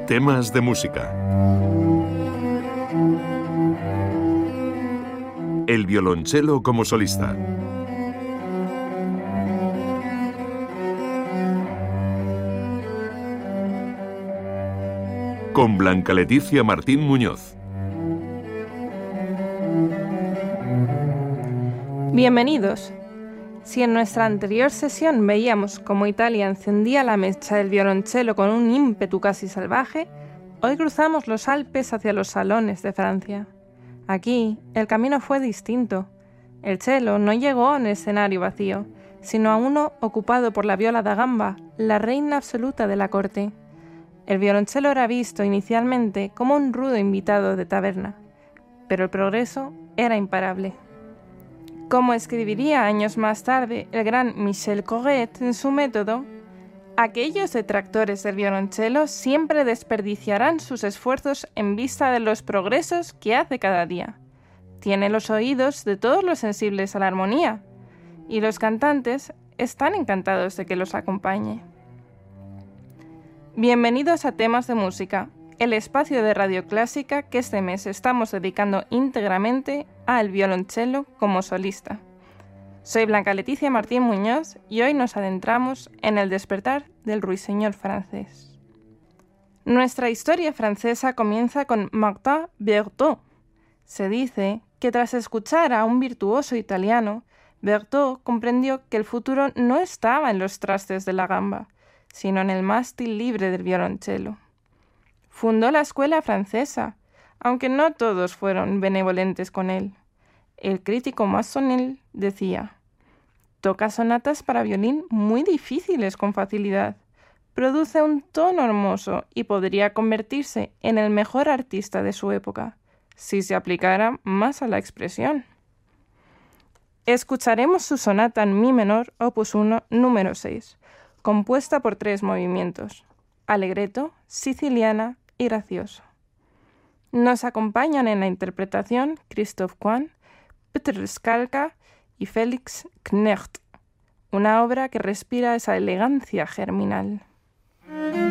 Temas de música. El violonchelo como solista. Con Blanca Leticia Martín Muñoz. Bienvenidos. Si en nuestra anterior sesión veíamos cómo Italia encendía la mecha del violonchelo con un ímpetu casi salvaje, hoy cruzamos los Alpes hacia los salones de Francia. Aquí el camino fue distinto. El cello no llegó a un escenario vacío, sino a uno ocupado por la viola da gamba, la reina absoluta de la corte. El violonchelo era visto inicialmente como un rudo invitado de taberna, pero el progreso era imparable. Como escribiría años más tarde el gran Michel Corret en su método, aquellos detractores del violonchelo siempre desperdiciarán sus esfuerzos en vista de los progresos que hace cada día. Tiene los oídos de todos los sensibles a la armonía, y los cantantes están encantados de que los acompañe. Bienvenidos a Temas de Música, el espacio de Radio Clásica que este mes estamos dedicando íntegramente al violonchelo como solista. Soy Blanca Leticia Martín Muñoz y hoy nos adentramos en el despertar del ruiseñor francés. Nuestra historia francesa comienza con Martin Berthaud. Se dice que tras escuchar a un virtuoso italiano, Berthaud comprendió que el futuro no estaba en los trastes de la gamba, sino en el mástil libre del violonchelo. Fundó la escuela francesa, aunque no todos fueron benevolentes con él. El crítico Massonneau decía: toca sonatas para violín muy difíciles con facilidad, produce un tono hermoso y podría convertirse en el mejor artista de su época, si se aplicara más a la expresión. Escucharemos su sonata en mi menor, opus 1, número 6, compuesta por 3 movimientos: allegretto, siciliana y gracioso. Nos acompañan en la interpretación Christoph Kwan, Petr Skalka y Felix Knecht, una obra que respira esa elegancia germinal.